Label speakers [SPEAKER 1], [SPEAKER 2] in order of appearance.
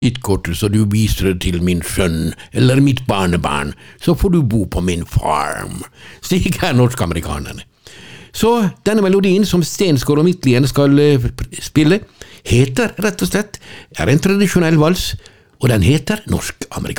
[SPEAKER 1] kreditkort så du viser det til min sønn eller mitt barnebarn, så får du bo på min farm. Slik norskamerikanerne. Så denne melodien som Stensgaard og Midtlien skal spille, heter rett og slett, en tradisjonell vals, og den heter Norsk-amerikansk.